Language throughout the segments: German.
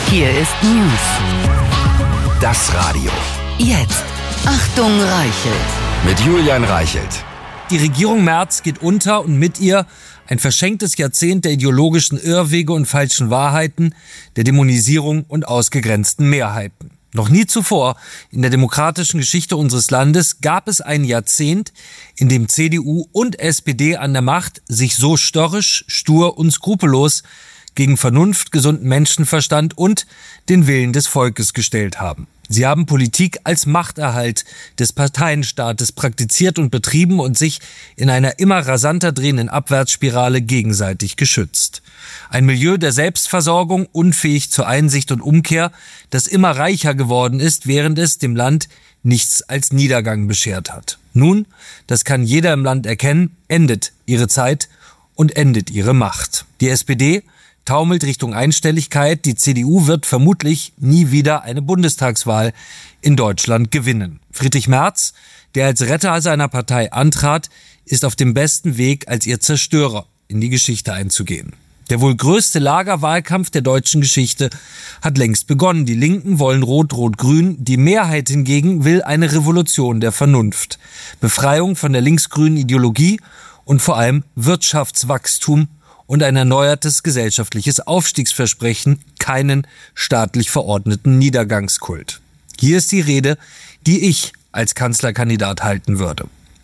Hier ist News. Das Radio. Jetzt. Achtung, Reichelt. Mit Julian Reichelt. Die Regierung Merz geht unter und mit ihr ein verschenktes Jahrzehnt der ideologischen Irrwege und falschen Wahrheiten, der Dämonisierung und ausgegrenzten Mehrheiten. Noch nie zuvor in der demokratischen Geschichte unseres Landes gab es ein Jahrzehnt, in dem CDU und SPD an der Macht sich so störrisch, stur und skrupellos gegen Vernunft, gesunden Menschenverstand und den Willen des Volkes gestellt haben. Sie haben Politik als Machterhalt des Parteienstaates praktiziert und betrieben und sich in einer immer rasanter drehenden Abwärtsspirale gegenseitig geschützt. Ein Milieu der Selbstversorgung, unfähig zur Einsicht und Umkehr, das immer reicher geworden ist, während es dem Land nichts als Niedergang beschert hat. Nun, das kann jeder im Land erkennen, endet ihre Zeit und endet ihre Macht. Die SPD taumelt Richtung Einstelligkeit. Die CDU wird vermutlich nie wieder eine Bundestagswahl in Deutschland gewinnen. Friedrich Merz, der als Retter seiner Partei antrat, ist auf dem besten Weg, als ihr Zerstörer in die Geschichte einzugehen. Der wohl größte Lagerwahlkampf der deutschen Geschichte hat längst begonnen. Die Linken wollen Rot-Rot-Grün, die Mehrheit hingegen will eine Revolution der Vernunft. Befreiung von der linksgrünen Ideologie und vor allem Wirtschaftswachstum und ein erneuertes gesellschaftliches Aufstiegsversprechen, keinen staatlich verordneten Niedergangskult. Hier ist die Rede, die ich als Kanzlerkandidat halten würde.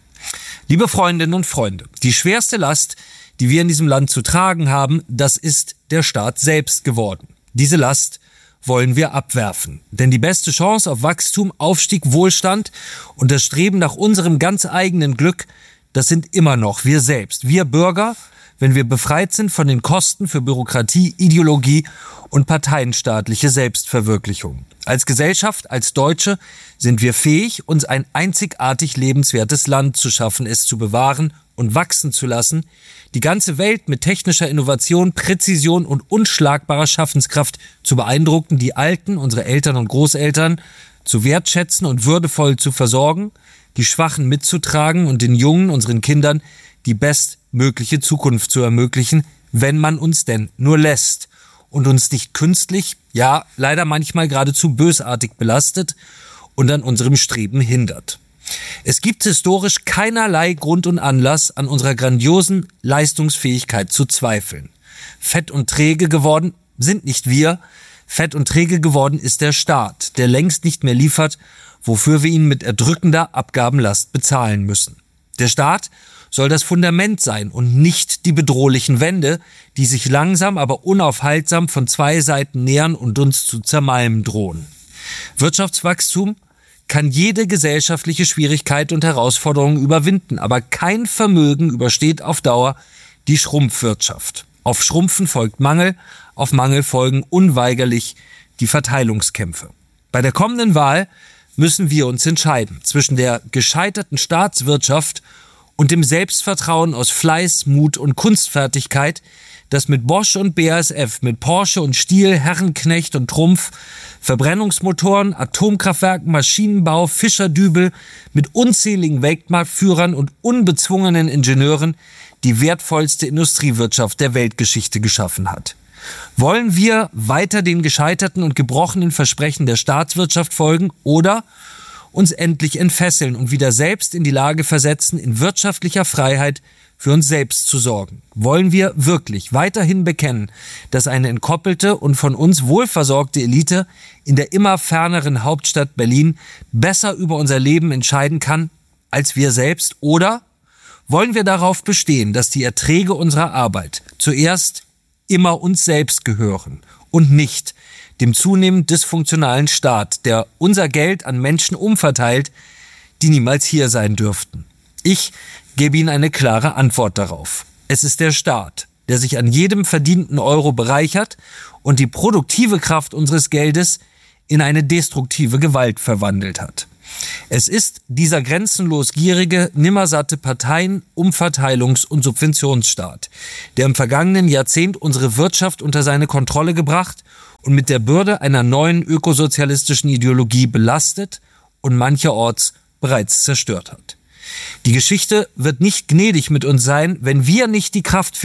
Liebe Freundinnen und Freunde, die schwerste Last, die wir in diesem Land zu tragen haben, das ist der Staat selbst geworden. Diese Last wollen wir abwerfen. Denn die beste Chance auf Wachstum, Aufstieg, Wohlstand und das Streben nach unserem ganz eigenen Glück, das sind immer noch wir selbst, wir Bürger, wenn wir befreit sind von den Kosten für Bürokratie, Ideologie und parteienstaatliche Selbstverwirklichung. Als Gesellschaft, als Deutsche sind wir fähig, uns ein einzigartig lebenswertes Land zu schaffen, es zu bewahren und wachsen zu lassen, die ganze Welt mit technischer Innovation, Präzision und unschlagbarer Schaffenskraft zu beeindrucken, die Alten, unsere Eltern und Großeltern zu wertschätzen und würdevoll zu versorgen, die Schwachen mitzutragen und den Jungen, unseren Kindern, die bestmögliche Zukunft zu ermöglichen, wenn man uns denn nur lässt und uns nicht künstlich, ja leider manchmal geradezu bösartig belastet und an unserem Streben hindert. Es gibt historisch keinerlei Grund und Anlass, an unserer grandiosen Leistungsfähigkeit zu zweifeln. Fett und träge geworden sind nicht wir, fett und träge geworden ist der Staat, der längst nicht mehr liefert, wofür wir ihn mit erdrückender Abgabenlast bezahlen müssen. Der Staat soll das Fundament sein und nicht die bedrohlichen Wände, die sich langsam, aber unaufhaltsam von zwei Seiten nähern und uns zu zermalmen drohen. Wirtschaftswachstum kann jede gesellschaftliche Schwierigkeit und Herausforderung überwinden, aber kein Vermögen übersteht auf Dauer die Schrumpfwirtschaft. Auf Schrumpfen folgt Mangel, auf Mangel folgen unweigerlich die Verteilungskämpfe. Bei der kommenden Wahl müssen wir uns entscheiden zwischen der gescheiterten Staatswirtschaft und dem Selbstvertrauen aus Fleiß, Mut und Kunstfertigkeit, das mit Bosch und BASF, mit Porsche und Stihl, Herrenknecht und Trumpf, Verbrennungsmotoren, Atomkraftwerken, Maschinenbau, Fischerdübel, mit unzähligen Weltmarktführern und unbezwungenen Ingenieuren die wertvollste Industriewirtschaft der Weltgeschichte geschaffen hat. Wollen wir weiter den gescheiterten und gebrochenen Versprechen der Staatswirtschaft folgen oder uns endlich entfesseln und wieder selbst in die Lage versetzen, in wirtschaftlicher Freiheit für uns selbst zu sorgen? Wollen wir wirklich weiterhin bekennen, dass eine entkoppelte und von uns wohlversorgte Elite in der immer ferneren Hauptstadt Berlin besser über unser Leben entscheiden kann als wir selbst? Oder wollen wir darauf bestehen, dass die Erträge unserer Arbeit zuerst immer uns selbst gehören und nicht dem zunehmend dysfunktionalen Staat, der unser Geld an Menschen umverteilt, die niemals hier sein dürften? Ich gebe Ihnen eine klare Antwort darauf. Es ist der Staat, der sich an jedem verdienten Euro bereichert und die produktive Kraft unseres Geldes in eine destruktive Gewalt verwandelt hat. Es ist dieser grenzenlos gierige, nimmersatte Parteien-, Umverteilungs- und Subventionsstaat, der im vergangenen Jahrzehnt unsere Wirtschaft unter seine Kontrolle gebracht und mit der Bürde einer neuen ökosozialistischen Ideologie belastet und mancherorts bereits zerstört hat. Die Geschichte wird nicht gnädig mit uns sein, wenn wir nicht die Kraft finden,